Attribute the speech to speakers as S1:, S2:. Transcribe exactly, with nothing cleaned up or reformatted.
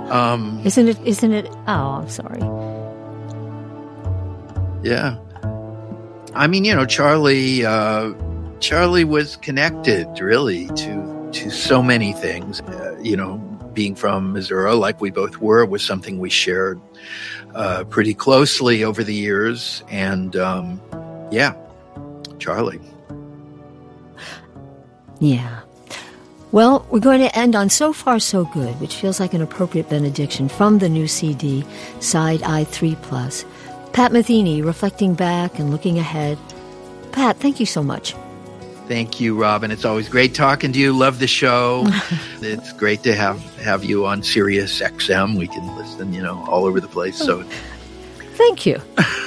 S1: Um,
S2: isn't it? Isn't it? Oh, I'm sorry.
S1: Yeah. I mean, you know, Charlie, uh, Charlie was connected really to, to so many things. Uh, you know, being from Missouri, like we both were, was something we shared, uh, pretty closely over the years. And, um, yeah, Charlie.
S2: Yeah. Well, we're going to end on So Far So Good, which feels like an appropriate benediction from the new C D, Side I three plus. Pat Metheny, reflecting back and looking ahead. Pat, thank you so much.
S1: Thank you, Robin. It's always great talking to you. Love the show. It's great to have, have you on Sirius X M. We can listen, you know, all over the place. So,
S2: thank you.